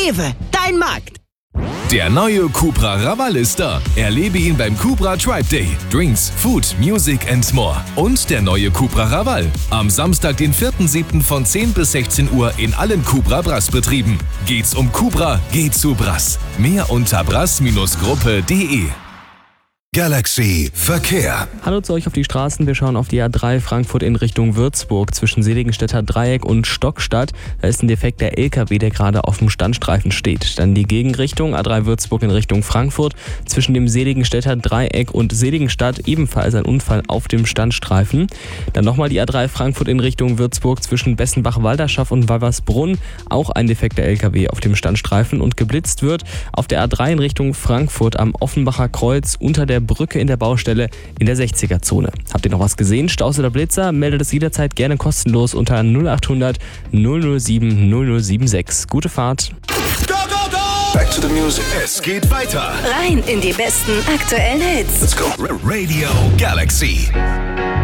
Rewe, dein Markt. Der neue Cupra Raval ist da. Erlebe ihn beim Cupra Tribe Day. Drinks, Food, Music and more. Und der neue Cupra Raval. Am Samstag, den 4.7. von 10 bis 16 Uhr in allen Cupra Brass-Betrieben. Geht's um Cupra, geht's zu Brass. Mehr unter brass-gruppe.de. Galaxy Verkehr. Hallo zu euch auf die Straßen. Wir schauen auf die A3 Frankfurt in Richtung Würzburg zwischen Seligenstädter Dreieck und Stockstadt. Da ist ein defekter LKW, der gerade auf dem Standstreifen steht. Dann die Gegenrichtung A3 Würzburg in Richtung Frankfurt zwischen dem Seligenstädter Dreieck und Seligenstadt ebenfalls ein Unfall auf dem Standstreifen. Dann nochmal die A3 Frankfurt in Richtung Würzburg zwischen Bessenbach-Walderschaff und Walversbrunn. Auch ein defekter LKW auf dem Standstreifen und geblitzt wird auf der A3 in Richtung Frankfurt am Offenbacher Kreuz unter der Brücke in der Baustelle in der 60er-Zone. Habt ihr noch was gesehen? Staus oder Blitzer? Meldet es jederzeit gerne kostenlos unter 0800 007 0076. Gute Fahrt. Go, go, go! Back to the music. Es geht weiter. Rein in die besten aktuellen Hits. Let's go. Radio Galaxy.